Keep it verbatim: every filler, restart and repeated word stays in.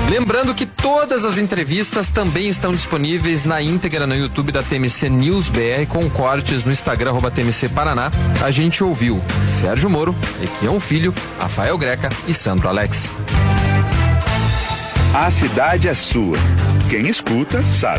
Lembrando que todas as entrevistas também estão disponíveis na íntegra no YouTube da T M C News B R, com cortes no Instagram, arroba T M C Paraná. A gente ouviu Sérgio Moro, Equião Filho, Rafael Greca e Sandro Alex. A cidade é sua. Quem escuta, sabe.